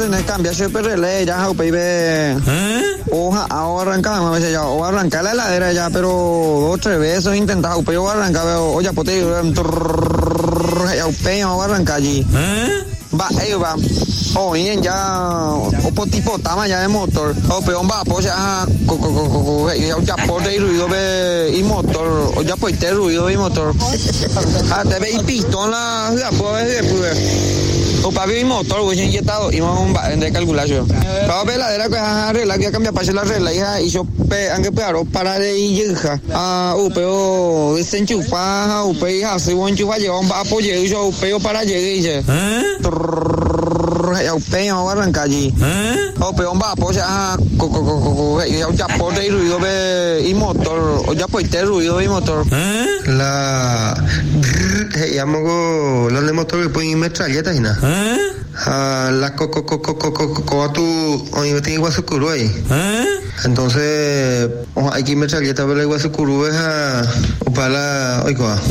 Cambia siempre relé, ya baby. Oja, ahora arrancamos a veces ya, o arrancar la heladera ya, pero 2 o 3 veces he intentado, pero yo arrancar, oye, pues te o arrancar allí. Va, va. O bien ya, o por tipo tama ya de motor. O peón va, pues ya, ya por de ruido y motor, o ya pues te ruido y motor. Ah, te ve y pistón la, ya pues. O para ver motor, güey, inyectado, y vamos a calcular yo. Para ver la de la que arregla, que cambia para hacer la regla, hija, y yo, aunque pero para de hija. Ah, pero desenchufa, hija, si vos enchufa, lleva un vapo, y yo, pero para llegar, ya peo a arrancar allí. O peón va, pues ya, ya por de ruido y motor, o ya pues te ruido y motor. La llamo los de motor que pueden metralletas y nada. La tu hoy me tengo igual su curu ahí. Entonces hay que metralleta para la igual su curu es o para la oiga.